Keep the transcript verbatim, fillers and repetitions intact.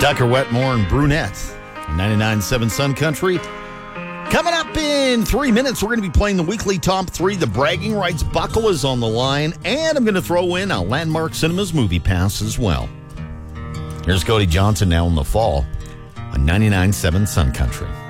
Tucker Wetmore and Brunette on ninety-nine point seven Sun Country. Coming up in three minutes, we're going to be playing the weekly top three. The Bragging Rights Buckle is on the line, and I'm going to throw in a Landmark Cinemas movie pass as well. Here's Cody Johnson now in the fall on ninety-nine point seven Sun Country.